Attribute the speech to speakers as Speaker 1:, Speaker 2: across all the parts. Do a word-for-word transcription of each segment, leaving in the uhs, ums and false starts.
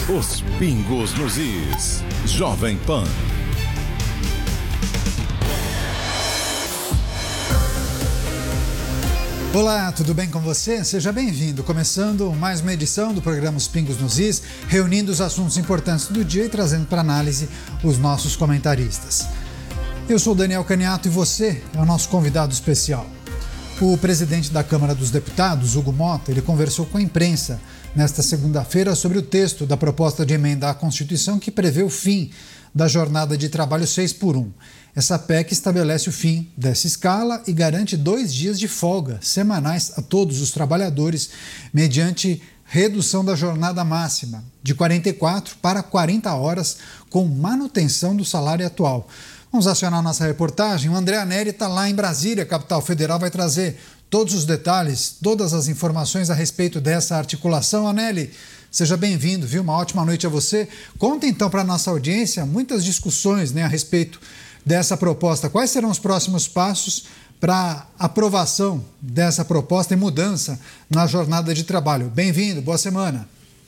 Speaker 1: Os pingos nos is. Jovem Pan.
Speaker 2: Olá, tudo bem com você? Seja bem-vindo. Começando mais uma edição do programa Os Pingos nos Is, reunindo os assuntos importantes do dia e trazendo para análise os nossos comentaristas. Eu sou Daniel Caniato e você é o nosso convidado especial. O presidente da Câmara dos Deputados, Hugo Mota, ele conversou com a imprensa nesta segunda-feira sobre o texto da proposta de emenda à Constituição que prevê o fim da jornada de trabalho seis por um. Essa P E C estabelece o fim dessa escala e garante dois dias de folga semanais a todos os trabalhadores, mediante redução da jornada máxima de quarenta e quatro para quarenta horas, com manutenção do salário atual. Vamos acionar nossa reportagem. O André Aneri está lá em Brasília, capital federal, vai trazer todos os detalhes, todas as informações a respeito dessa articulação. Aneli, seja bem-vindo, viu? Uma ótima noite a você. Conta então para a nossa audiência muitas discussões, né, a respeito dessa proposta. Quais serão os próximos passos para aprovação dessa proposta e mudança na jornada de trabalho? Bem-vindo, boa semana.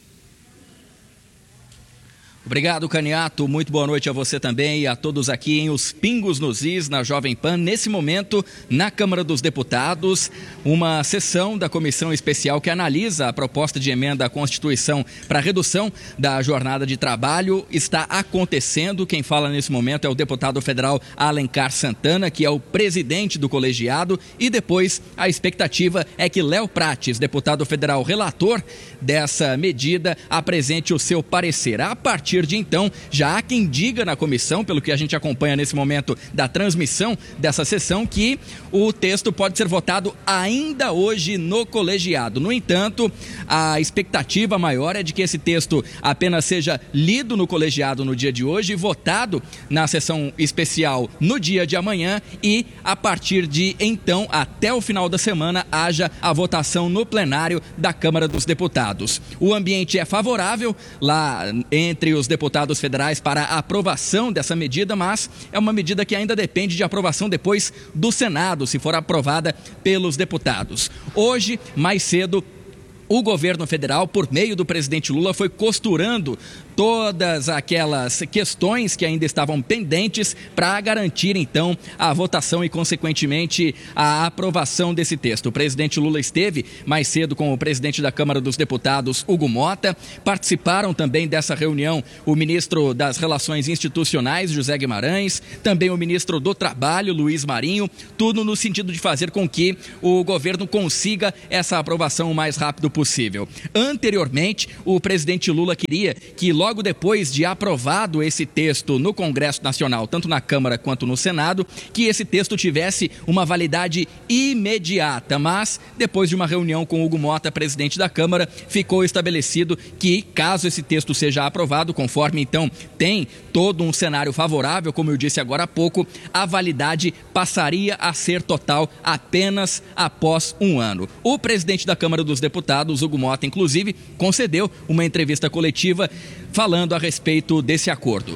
Speaker 3: Obrigado, Caniato. Muito boa noite a você também e a todos aqui em Os Pingos nos Is, na Jovem Pan. Nesse momento, na Câmara dos Deputados, uma sessão da Comissão Especial que analisa a proposta de emenda à Constituição para a redução da jornada de trabalho está acontecendo. Quem fala nesse momento é o deputado federal Alencar Santana, que é o presidente do colegiado, e depois a expectativa é que Léo Prates, deputado federal relator dessa medida, apresente o seu parecer. A partir A partir de então, já há quem diga na comissão, pelo que a gente acompanha nesse momento da transmissão dessa sessão, que o texto pode ser votado ainda hoje no colegiado. No entanto, a expectativa maior é de que esse texto apenas seja lido no colegiado no dia de hoje e votado na sessão especial no dia de amanhã e, a partir de então, até o final da semana, haja a votação no plenário da Câmara dos Deputados. O ambiente é favorável lá entre os os deputados federais para a aprovação dessa medida, mas é uma medida que ainda depende de aprovação depois do Senado, se for aprovada pelos deputados. Hoje, mais cedo, o governo federal, por meio do presidente Lula, foi costurando todas aquelas questões que ainda estavam pendentes para garantir, então, a votação e, consequentemente, a aprovação desse texto. O presidente Lula esteve mais cedo com o presidente da Câmara dos Deputados, Hugo Mota. Participaram também dessa reunião o ministro das Relações Institucionais, José Guimarães, também o ministro do Trabalho, Luiz Marinho, tudo no sentido de fazer com que o governo consiga essa aprovação o mais rápido possível. Anteriormente, o presidente Lula queria que, logo Logo depois de aprovado esse texto no Congresso Nacional, tanto na Câmara quanto no Senado, que esse texto tivesse uma validade imediata. Mas, depois de uma reunião com Hugo Mota, presidente da Câmara, ficou estabelecido que, caso esse texto seja aprovado, conforme então tem todo um cenário favorável, como eu disse agora há pouco, a validade passaria a ser total apenas após um ano. O presidente da Câmara dos Deputados, Hugo Mota, inclusive, concedeu uma entrevista coletiva falando a respeito desse acordo.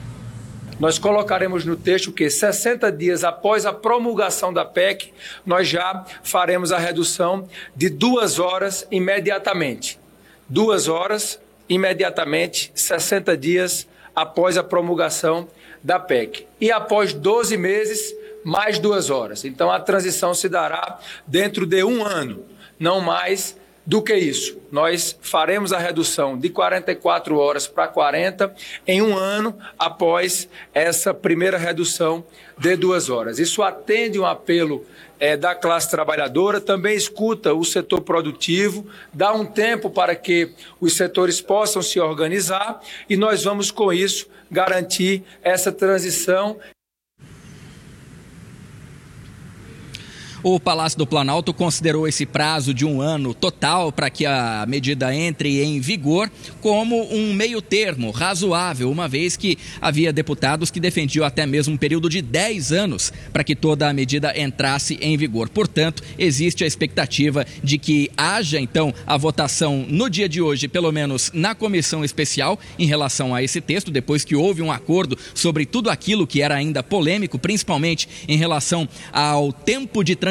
Speaker 4: Nós colocaremos no texto que sessenta dias após a promulgação da P E C, nós já faremos a redução de duas horas imediatamente. Duas horas imediatamente, sessenta dias após a promulgação da P E C. E após doze meses, mais duas horas. Então a transição se dará dentro de um ano, não mais do que isso. Nós faremos a redução de quarenta e quatro horas para quarenta em um ano após essa primeira redução de duas horas. Isso atende um apelo é, da classe trabalhadora, também escuta o setor produtivo, dá um tempo para que os setores possam se organizar e nós vamos, com isso, garantir essa transição.
Speaker 3: O Palácio do Planalto considerou esse prazo de um ano total para que a medida entre em vigor como um meio termo razoável, uma vez que havia deputados que defendiam até mesmo um período de dez anos para que toda a medida entrasse em vigor. Portanto, existe a expectativa de que haja, então, a votação no dia de hoje, pelo menos na comissão especial, em relação a esse texto, depois que houve um acordo sobre tudo aquilo que era ainda polêmico, principalmente em relação ao tempo de transição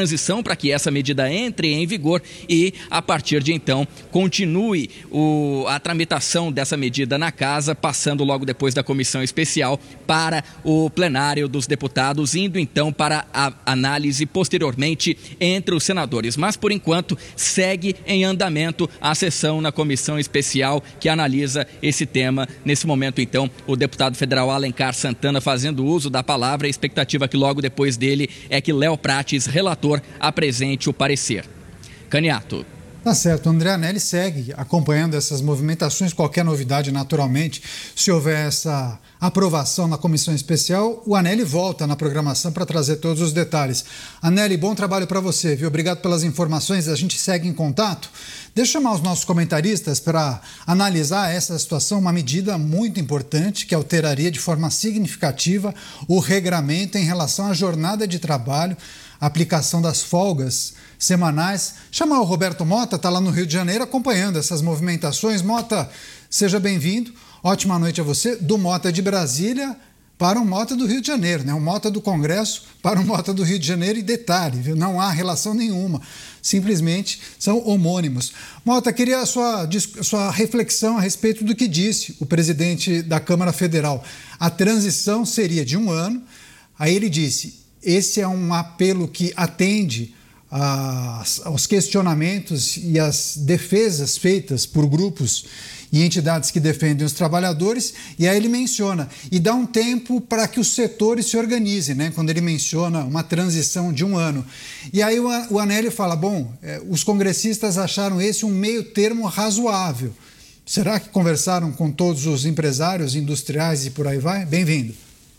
Speaker 3: transição para que essa medida entre em vigor e, a partir de então, continue o, a tramitação dessa medida na casa, passando logo depois da comissão especial para o plenário dos deputados, indo então para a análise posteriormente entre os senadores. Mas, por enquanto, segue em andamento a sessão na comissão especial que analisa esse tema. Nesse momento, então, o deputado federal Alencar Santana fazendo uso da palavra. A expectativa que logo depois dele é que Léo Prates, relator, apresente o parecer. Caniato.
Speaker 2: Tá certo, o André Anelli segue acompanhando essas movimentações. Qualquer novidade, naturalmente, se houver essa aprovação na comissão especial, o Anelli volta na programação para trazer todos os detalhes. Anelli, bom trabalho para você, viu? Obrigado pelas informações, a gente segue em contato. Deixa eu chamar os nossos comentaristas para analisar essa situação, uma medida muito importante que alteraria de forma significativa o regramento em relação à jornada de trabalho, aplicação das folgas semanais. Chamar o Roberto Mota, está lá no Rio de Janeiro acompanhando essas movimentações. Mota, seja bem-vindo. Ótima noite a você. Do Mota de Brasília para o Mota do Rio de Janeiro, né? O Mota do Congresso para o Mota do Rio de Janeiro. E detalhe, viu? Não há relação nenhuma. Simplesmente são homônimos. Mota, queria a sua, a sua reflexão a respeito do que disse o presidente da Câmara Federal. A transição seria de um ano. Aí ele disse: esse é um apelo que atende as, aos questionamentos e às defesas feitas por grupos e entidades que defendem os trabalhadores. E aí ele menciona, e dá um tempo para que os setores se organizem, né? Quando ele menciona uma transição de um ano. E aí o, o Anelli fala, bom, é, os congressistas acharam esse um meio termo razoável. Será que conversaram com todos os empresários industriais e por aí vai? Bem-vindo.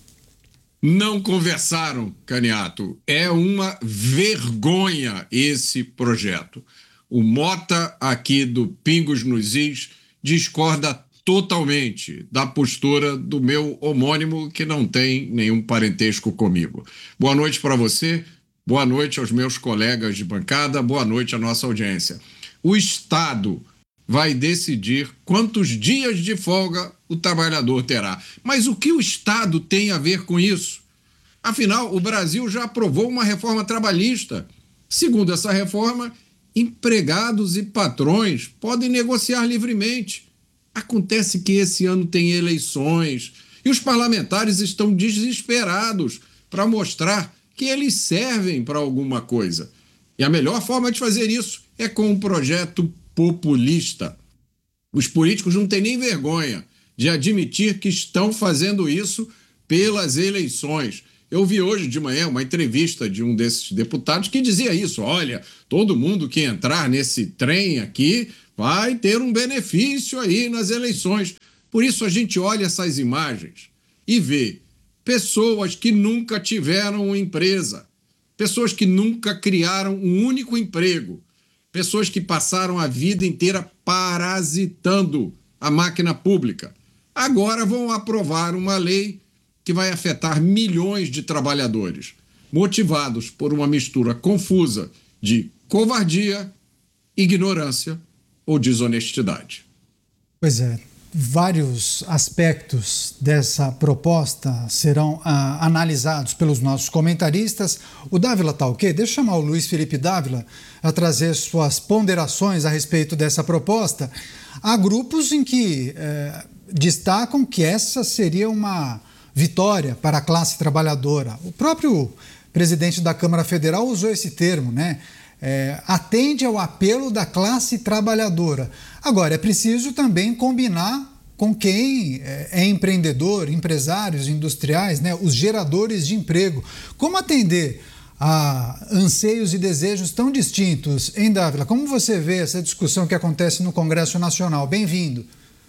Speaker 5: Não conversaram, Caniato. É uma vergonha esse projeto. O Mota, aqui do Pingos nos Is, discorda totalmente da postura do meu homônimo, que não tem nenhum parentesco comigo. Boa noite para você, boa noite aos meus colegas de bancada, boa noite à nossa audiência. O Estado vai decidir quantos dias de folga o trabalhador terá. Mas o que o Estado tem a ver com isso? Afinal, o Brasil já aprovou uma reforma trabalhista. Segundo essa reforma, empregados e patrões podem negociar livremente. Acontece que esse ano tem eleições e os parlamentares estão desesperados para mostrar que eles servem para alguma coisa. E a melhor forma de fazer isso é com um projeto populista. Os políticos não têm nem vergonha de admitir que estão fazendo isso pelas eleições. Eu vi hoje de manhã uma entrevista de um desses deputados que dizia isso, olha, todo mundo que entrar nesse trem aqui vai ter um benefício aí nas eleições. Por isso a gente olha essas imagens e vê pessoas que nunca tiveram uma empresa, pessoas que nunca criaram um único emprego, pessoas que passaram a vida inteira parasitando a máquina pública. Agora vão aprovar uma lei que vai afetar milhões de trabalhadores, motivados por uma mistura confusa de covardia, ignorância ou desonestidade.
Speaker 2: Pois é, vários aspectos dessa proposta serão ah, analisados pelos nossos comentaristas. O Dávila está ok? Deixa eu chamar o Luiz Felipe Dávila a trazer suas ponderações a respeito dessa proposta. Há grupos em que eh, destacam que essa seria uma vitória para a classe trabalhadora. O próprio presidente da Câmara Federal usou esse termo, né? É, atende ao apelo da classe trabalhadora. Agora, é preciso também combinar com quem é, é empreendedor, empresários industriais, né? Os geradores de emprego. Como atender a anseios e desejos tão distintos, hein, Dávila? Como você vê essa discussão que acontece no Congresso Nacional? Bem-vindo.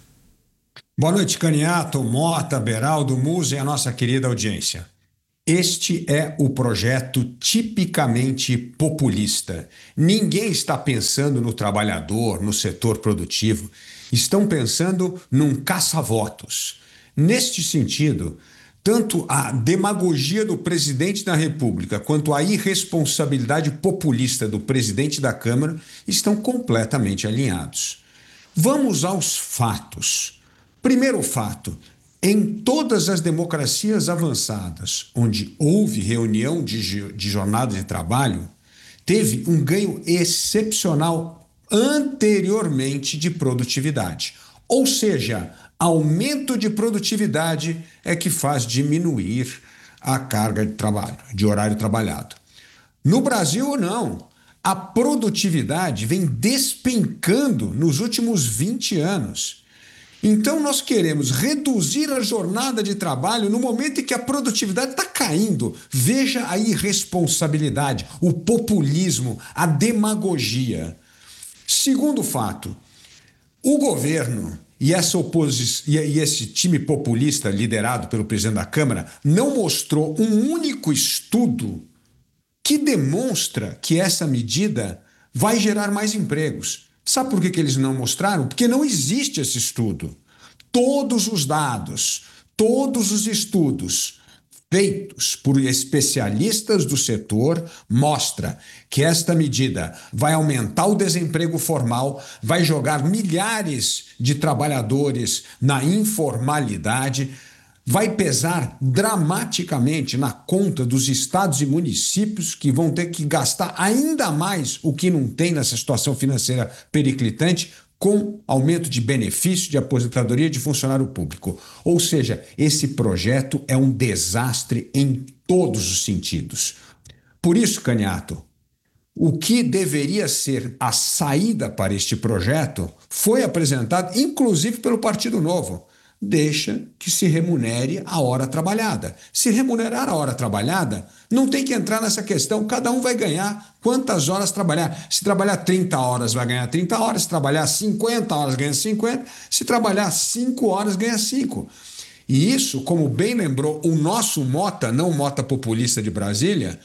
Speaker 6: Boa noite, Caniato, Mota, Beraldo, Musa e a nossa querida audiência. Este é o projeto tipicamente populista. Ninguém está pensando no trabalhador, no setor produtivo. Estão pensando num caça-votos. Neste sentido, tanto a demagogia do presidente da República quanto a irresponsabilidade populista do presidente da Câmara estão completamente alinhados. Vamos aos fatos. Primeiro fato, em todas as democracias avançadas, onde houve reunião de, de jornada de trabalho, teve um ganho excepcional anteriormente de produtividade. Ou seja, aumento de produtividade é que faz diminuir a carga de trabalho, de horário trabalhado. No Brasil, não. A produtividade vem despencando nos últimos vinte anos. Então, nós queremos reduzir a jornada de trabalho no momento em que a produtividade está caindo. Veja a irresponsabilidade, o populismo, a demagogia. Segundo fato, o governo e, essa oposi- e esse time populista liderado pelo presidente da Câmara não mostrou um único estudo que demonstra que essa medida vai gerar mais empregos. Sabe por que que eles não mostraram? Porque não existe esse estudo. Todos os dados, todos os estudos feitos por especialistas do setor mostram que esta medida vai aumentar o desemprego formal, vai jogar milhares de trabalhadores na informalidade, vai pesar dramaticamente na conta dos estados e municípios que vão ter que gastar ainda mais o que não tem nessa situação financeira periclitante com aumento de benefício, de aposentadoria de funcionário público. Ou seja, esse projeto é um desastre em todos os sentidos. Por isso, Caniato, o que deveria ser a saída para este projeto foi apresentado, inclusive pelo Partido Novo. Deixa que se remunere a hora trabalhada. Se remunerar a hora trabalhada, não tem que entrar nessa questão. Cada um vai ganhar quantas horas trabalhar. Se trabalhar trinta horas, vai ganhar trinta horas. Se trabalhar cinquenta horas, ganha cinquenta. Se trabalhar cinco horas, ganha cinco. E isso, como bem lembrou o nosso Mota, não o Mota populista de Brasília,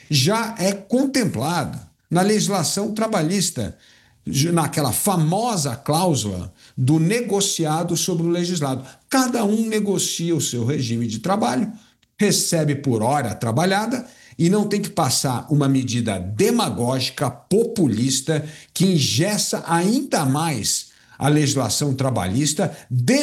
Speaker 6: já é contemplado na legislação trabalhista, naquela famosa cláusula do negociado sobre o legislado. Cada um negocia o seu regime de trabalho, recebe por hora trabalhada e não tem que passar uma medida demagógica, populista, que engessa ainda mais a legislação trabalhista,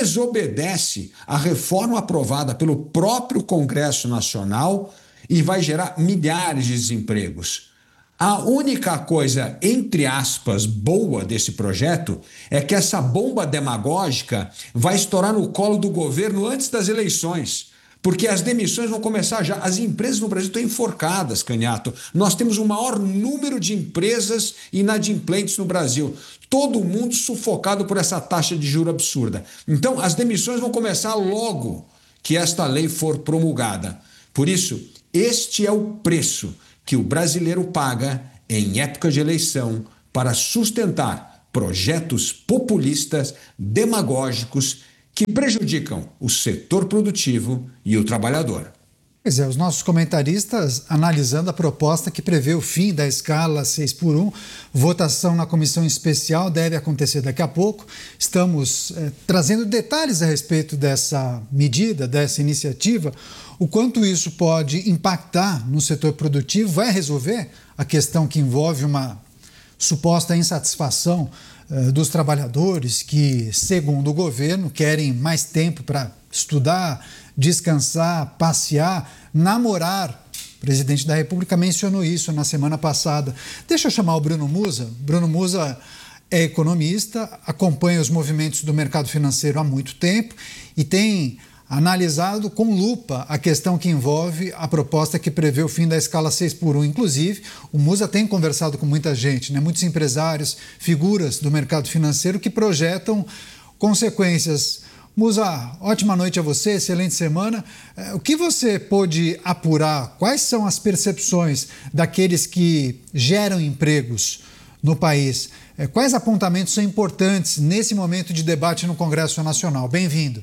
Speaker 6: desobedece a reforma aprovada pelo próprio Congresso Nacional e vai gerar milhares de desempregos. A única coisa, entre aspas, boa desse projeto é que essa bomba demagógica vai estourar no colo do governo antes das eleições, porque as demissões vão começar já. As empresas no Brasil estão enforcadas, Caniato. Nós temos o maior número de empresas inadimplentes no Brasil. Todo mundo sufocado por essa taxa de juros absurda. Então, as demissões vão começar logo que esta lei for promulgada. Por isso, este é o preço que o brasileiro paga em época de eleição para sustentar projetos populistas, demagógicos, que prejudicam o setor produtivo e o trabalhador.
Speaker 2: Pois é, os nossos comentaristas analisando a proposta que prevê o fim da escala seis por um, votação na comissão especial deve acontecer daqui a pouco. Estamos eh, trazendo detalhes a respeito dessa medida, dessa iniciativa, o quanto isso pode impactar no setor produtivo, vai resolver a questão que envolve uma suposta insatisfação eh, dos trabalhadores que, segundo o governo, querem mais tempo para estudar, descansar, passear, namorar. O presidente da República mencionou isso na semana passada. Deixa eu chamar o Bruno Musa. Bruno Musa é economista, acompanha os movimentos do mercado financeiro há muito tempo e tem analisado com lupa a questão que envolve a proposta que prevê o fim da escala seis por um. Inclusive, o Musa tem conversado com muita gente, né? Muitos empresários, figuras do mercado financeiro que projetam consequências. Musa, ótima noite a você, excelente semana. O que você pôde apurar? Quais são as percepções daqueles que geram empregos no país? Quais apontamentos são importantes nesse momento de debate no Congresso Nacional? Bem-vindo.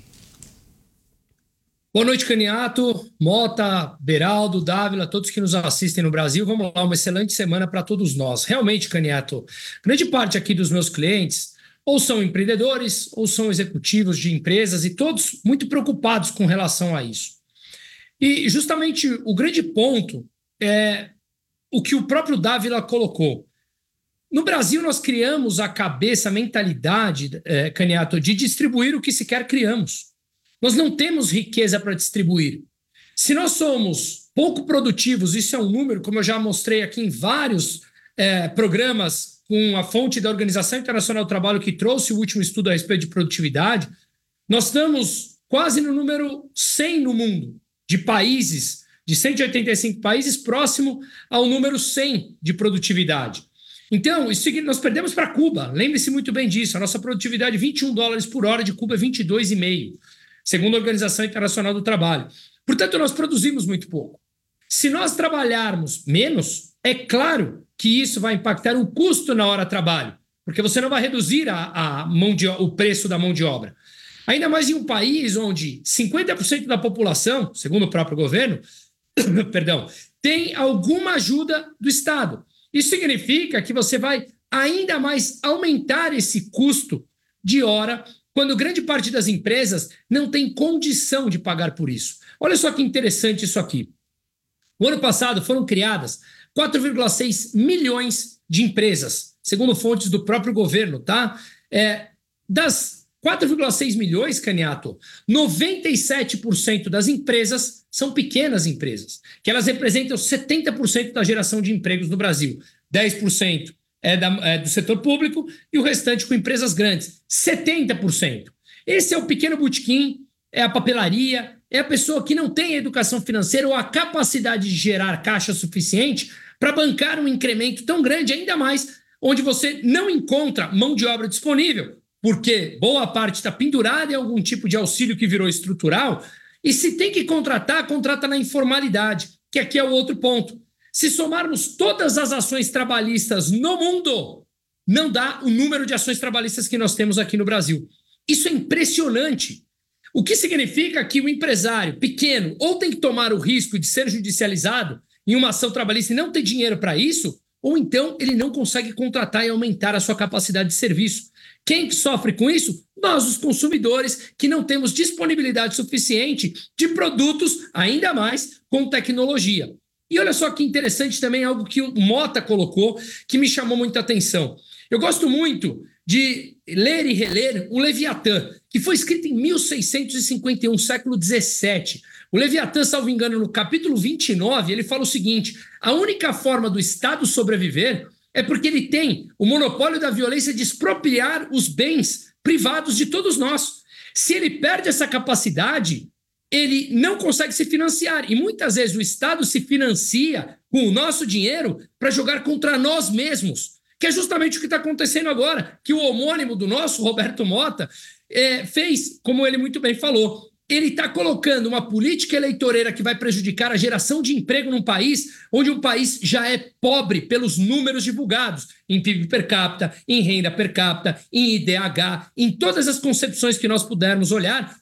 Speaker 7: Boa noite, Caniato, Mota, Beraldo, Dávila, todos que nos assistem no Brasil. Vamos lá, uma excelente semana para todos nós. Realmente, Caniato, grande parte aqui dos meus clientes ou são empreendedores ou são executivos de empresas e todos muito preocupados com relação a isso. E justamente o grande ponto é o que o próprio Dávila colocou. No Brasil, nós criamos a cabeça, a mentalidade, é, Caniato, de distribuir o que sequer criamos. Nós não temos riqueza para distribuir. Se nós somos pouco produtivos, isso é um número, como eu já mostrei aqui em vários é, programas com a fonte da Organização Internacional do Trabalho, que trouxe o último estudo a respeito de produtividade, nós estamos quase no número cem no mundo, de países, de cento e oitenta e cinco países, próximo ao número cem de produtividade. Então, isso, nós perdemos para Cuba, lembre-se muito bem disso, a nossa produtividade é vinte e um dólares por hora, de Cuba é vinte e dois vírgula cinco, segundo a Organização Internacional do Trabalho. Portanto, nós produzimos muito pouco. Se nós trabalharmos menos, é claro que isso vai impactar o custo na hora de trabalho, porque você não vai reduzir a, a mão de, o preço da mão de obra. Ainda mais em um país onde cinquenta por cento da população, segundo o próprio governo, perdão, tem alguma ajuda do Estado. Isso significa que você vai ainda mais aumentar esse custo de hora, quando grande parte das empresas não tem condição de pagar por isso. Olha só que interessante isso aqui. O ano passado foram criadas quatro vírgula seis milhões de empresas, segundo fontes do próprio governo, tá? É, das quatro vírgula seis milhões, Caniato, noventa e sete por cento das empresas são pequenas empresas, que elas representam setenta por cento da geração de empregos no Brasil. dez por cento é, da, é do setor público e o restante com empresas grandes. setenta por cento. Esse é o pequeno botequim, é a papelaria, é a pessoa que não tem a educação financeira ou a capacidade de gerar caixa suficiente para bancar um incremento tão grande, ainda mais onde você não encontra mão de obra disponível, porque boa parte está pendurada em algum tipo de auxílio que virou estrutural, e se tem que contratar, contrata na informalidade, que aqui é o outro ponto. Se somarmos todas as ações trabalhistas no mundo, não dá o número de ações trabalhistas que nós temos aqui no Brasil. Isso é impressionante. O que significa que o empresário pequeno ou tem que tomar o risco de ser judicializado em uma ação trabalhista e não ter dinheiro para isso, ou então ele não consegue contratar e aumentar a sua capacidade de serviço. Quem sofre com isso? Nós, os consumidores, que não temos disponibilidade suficiente de produtos, ainda mais com tecnologia. E olha só que interessante também, algo que o Mota colocou, que me chamou muita atenção. Eu gosto muito de ler e reler o Leviatã, que foi escrito em mil seiscentos e cinquenta e um, século dezessete. O Leviatã, salvo engano, no capítulo vinte e nove, ele fala o seguinte: a única forma do Estado sobreviver é porque ele tem o monopólio da violência de expropriar os bens privados de todos nós. Se ele perde essa capacidade, ele não consegue se financiar. E muitas vezes o Estado se financia com o nosso dinheiro para jogar contra nós mesmos, que é justamente o que está acontecendo agora, que o homônimo do nosso, Roberto Mota, é, fez, como ele muito bem falou. Ele está colocando uma política eleitoreira que vai prejudicar a geração de emprego num país onde o país já é pobre pelos números divulgados, em P I B per capita, em renda per capita, em I D H, em todas as concepções que nós pudermos olhar,